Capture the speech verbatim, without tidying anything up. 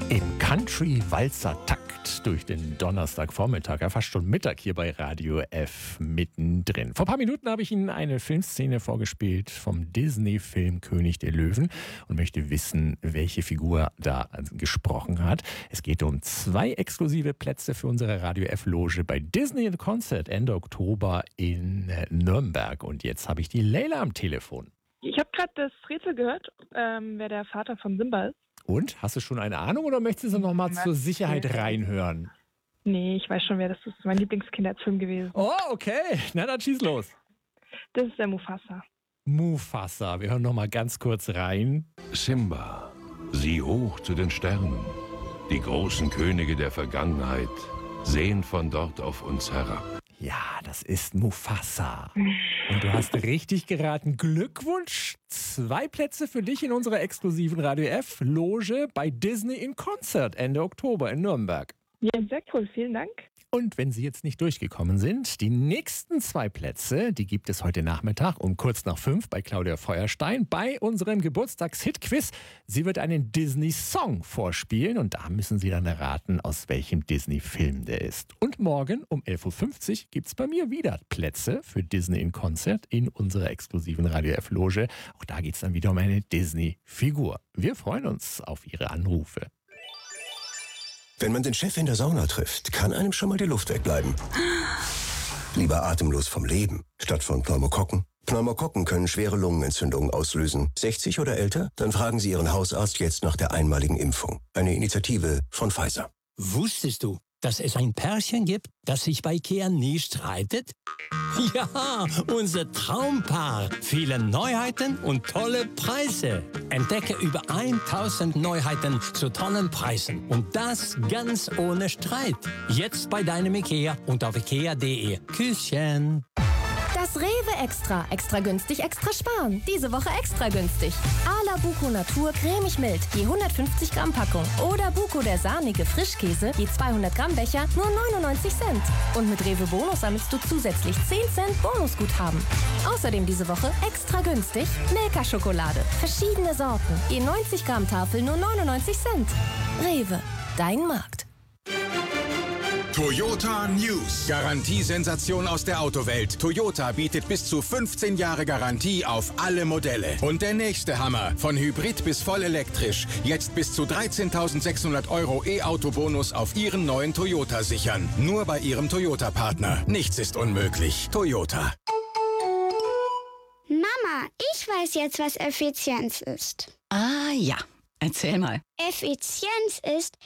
Im Country-Walzer-Takt durch den Donnerstagvormittag, ja fast schon Mittag hier bei Radio F mittendrin. Vor ein paar Minuten habe ich Ihnen eine Filmszene vorgespielt vom Disney-Film König der Löwen und möchte wissen, welche Figur da gesprochen hat. Es geht um zwei exklusive Plätze für unsere Radio F-Loge bei Disney in Concert Ende Oktober in Nürnberg. Und jetzt habe ich die Leila am Telefon. Ich habe gerade das Rätsel gehört, ähm, wer der Vater von Simba ist. Und? Hast du schon eine Ahnung oder möchtest du noch mal zur Sicherheit reinhören? Nee, ich weiß schon, wer das ist. Mein Lieblingskindheitsfilm gewesen. Oh, okay. Na, dann schieß los. Das ist der Mufasa. Mufasa. Wir hören noch mal ganz kurz rein. Simba, sieh hoch zu den Sternen. Die großen Könige der Vergangenheit sehen von dort auf uns herab. Ja, das ist Mufasa. Und du hast richtig geraten. Glückwunsch. Zwei Plätze für dich in unserer exklusiven Radio F-Loge bei Disney in Concert Ende Oktober in Nürnberg. Ja, sehr cool. Vielen Dank. Und wenn Sie jetzt nicht durchgekommen sind, die nächsten zwei Plätze, die gibt es heute Nachmittag um kurz nach fünf bei Claudia Feuerstein bei unserem Geburtstags-Hit-Quiz. Sie wird einen Disney-Song vorspielen und da müssen Sie dann erraten, aus welchem Disney-Film der ist. Und morgen um elf Uhr fünfzig gibt es bei mir wieder Plätze für Disney in Concert in unserer exklusiven Radio F-Loge. Auch da geht es dann wieder um eine Disney-Figur. Wir freuen uns auf Ihre Anrufe. Wenn man den Chef in der Sauna trifft, kann einem schon mal die Luft wegbleiben. Lieber atemlos vom Leben, statt von Pneumokokken. Pneumokokken können schwere Lungenentzündungen auslösen. sechzig oder älter? Dann fragen Sie Ihren Hausarzt jetzt nach der einmaligen Impfung. Eine Initiative von Pfizer. Wusstest du, dass es ein Pärchen gibt, das sich bei Ikea nie streitet? Ja, unser Traumpaar. Viele Neuheiten und tolle Preise. Entdecke über tausend Neuheiten zu tollen Preisen. Und das ganz ohne Streit. Jetzt bei deinem Ikea und auf ikea punkt de. Küsschen. Das Rewe Extra. Extra günstig, extra sparen. Diese Woche extra günstig. Ala Buko Natur cremig mild, je hundertfünfzig Gramm Packung. Oder Buko der sahnige Frischkäse, je zweihundert Gramm Becher, nur neunundneunzig Cent. Und mit Rewe Bonus sammelst du zusätzlich zehn Cent Bonusguthaben. Außerdem diese Woche extra günstig Milka-Schokolade. Verschiedene Sorten, je neunzig Gramm Tafel, nur neunundneunzig Cent. Rewe, dein Markt. Toyota News. Garantiesensation aus der Autowelt. Toyota bietet bis zu fünfzehn Jahre Garantie auf alle Modelle. Und der nächste Hammer. Von Hybrid bis voll elektrisch. Jetzt bis zu dreizehntausendsechshundert Euro E-Auto-Bonus auf Ihren neuen Toyota sichern. Nur bei Ihrem Toyota-Partner. Nichts ist unmöglich. Toyota. Mama, ich weiß jetzt, was Effizienz ist. Ah ja, erzähl mal. Effizienz ist,